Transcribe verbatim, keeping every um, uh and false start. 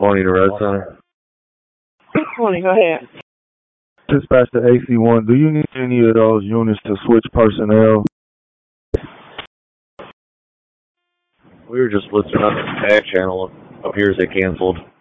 Morning to Red Center. Morning, go ahead. Dispatch to A C one. Do you need any of those units to switch personnel? We were just listening on the back channel. Appears they canceled.